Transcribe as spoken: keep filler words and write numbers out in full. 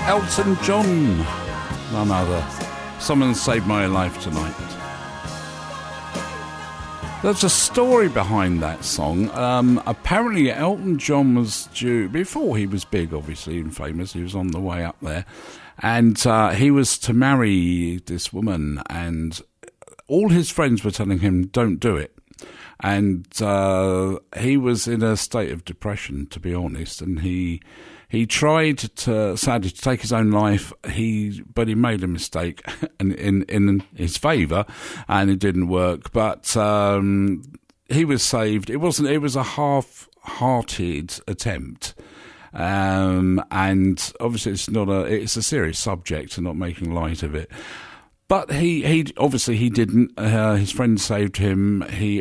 Elton John, none other. Someone saved my life tonight. There's a story behind that song. Um, apparently Elton John was due, before he was big obviously and famous, he was on the way up there, and uh, he was to marry this woman, and all his friends were telling him don't do it. And uh, he was in a state of depression, to be honest, and he he tried to, sadly, to take his own life. He, but he made a mistake in in, in his favour, and it didn't work. But um, he was saved. It wasn't. It was a half-hearted attempt, um, and obviously it's not a. It's a serious subject, and not making light of it. But he, he obviously he didn't. Uh, his friend saved him. He